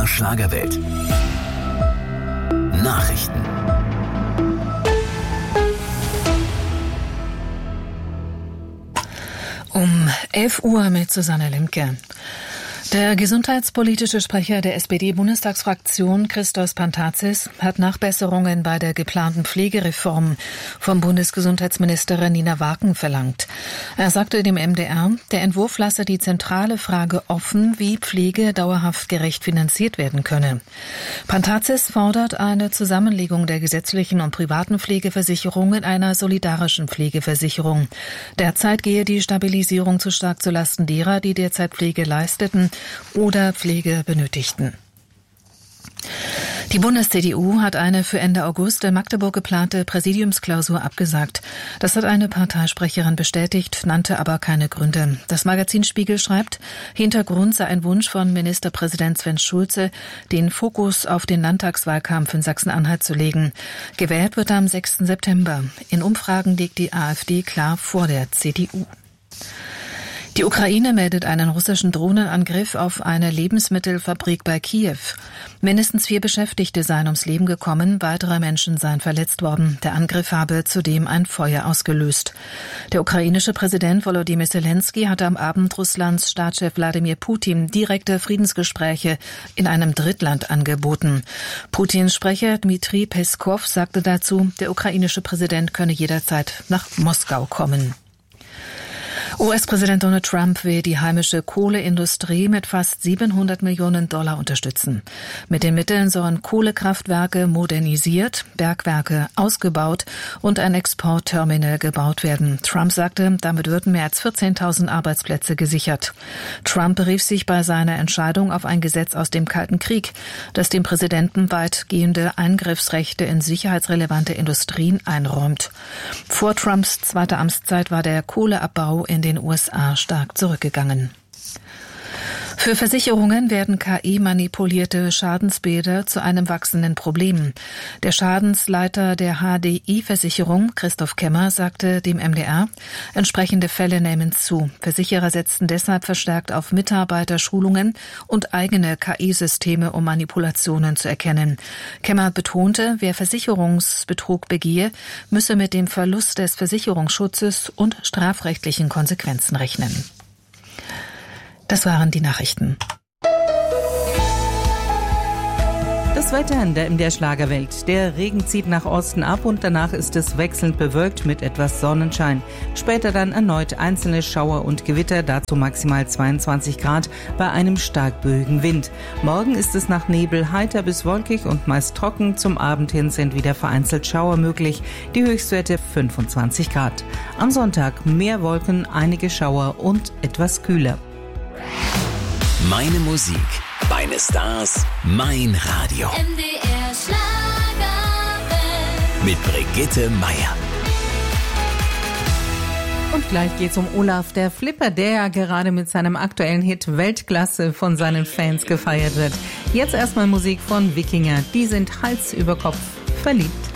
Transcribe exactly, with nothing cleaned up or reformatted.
Schlagerwelt. Nachrichten. Um elf Uhr mit Susanne Lemke. Der gesundheitspolitische Sprecher der S P D-Bundestagsfraktion, Christos Pantazis, hat Nachbesserungen bei der geplanten Pflegereform vom Bundesgesundheitsministerin Nina Waken verlangt. Er sagte dem M D R, der Entwurf lasse die zentrale Frage offen, wie Pflege dauerhaft gerecht finanziert werden könne. Pantazis fordert eine Zusammenlegung der gesetzlichen und privaten Pflegeversicherung in einer solidarischen Pflegeversicherung. Derzeit gehe die Stabilisierung zu stark zulasten derer, die derzeit Pflege leisteten oder Pflege benötigten. Die Bundes-C D U hat eine für Ende August in Magdeburg geplante Präsidiumsklausur abgesagt. Das hat eine Parteisprecherin bestätigt, nannte aber keine Gründe. Das Magazin Spiegel schreibt, Hintergrund sei ein Wunsch von Ministerpräsident Sven Schulze, den Fokus auf den Landtagswahlkampf in Sachsen-Anhalt zu legen. Gewählt wird am sechsten September. In Umfragen liegt die AfD klar vor der C D U. Die Ukraine meldet einen russischen Drohnenangriff auf eine Lebensmittelfabrik bei Kiew. Mindestens vier Beschäftigte seien ums Leben gekommen, weitere Menschen seien verletzt worden. Der Angriff habe zudem ein Feuer ausgelöst. Der ukrainische Präsident Volodymyr Zelensky hatte am Abend Russlands Staatschef Wladimir Putin direkte Friedensgespräche in einem Drittland angeboten. Putins Sprecher Dmitri Peskov sagte dazu, der ukrainische Präsident könne jederzeit nach Moskau kommen. U S-Präsident Donald Trump will die heimische Kohleindustrie mit fast siebenhundert Millionen Dollar unterstützen. Mit den Mitteln sollen Kohlekraftwerke modernisiert, Bergwerke ausgebaut und ein Exportterminal gebaut werden. Trump sagte, damit würden mehr als vierzehntausend Arbeitsplätze gesichert. Trump berief sich bei seiner Entscheidung auf ein Gesetz aus dem Kalten Krieg, das dem Präsidenten weitgehende Eingriffsrechte in sicherheitsrelevante Industrien einräumt. Vor Trumps zweiter Amtszeit war der Kohleabbau in den U S A stark zurückgegangen. Für Versicherungen werden K I-manipulierte Schadensbilder zu einem wachsenden Problem. Der Schadensleiter der H D I-Versicherung, Christoph Kemmer, sagte dem M D R, entsprechende Fälle nehmen zu. Versicherer setzten deshalb verstärkt auf Mitarbeiterschulungen und eigene K I-Systeme, um Manipulationen zu erkennen. Kemmer betonte, wer Versicherungsbetrug begehe, müsse mit dem Verlust des Versicherungsschutzes und strafrechtlichen Konsequenzen rechnen. Das waren die Nachrichten. Das Wetter in der, in der Schlagerwelt. Der Regen zieht nach Osten ab und danach ist es wechselnd bewölkt mit etwas Sonnenschein. Später dann erneut einzelne Schauer und Gewitter, dazu maximal zweiundzwanzig Grad bei einem stark böigen Wind. Morgen ist es nach Nebel heiter bis wolkig und meist trocken. Zum Abend hin sind wieder vereinzelt Schauer möglich. Die Höchstwerte fünfundzwanzig Grad. Am Sonntag mehr Wolken, einige Schauer und etwas kühler. Meine Musik, meine Stars, mein Radio. M D R Schlagerwelt. Mit Brigitte Meier. Und gleich geht's um Olaf, der Flipper, der ja gerade mit seinem aktuellen Hit Weltklasse von seinen Fans gefeiert wird. Jetzt erstmal Musik von Wikinger. Die sind Hals über Kopf verliebt.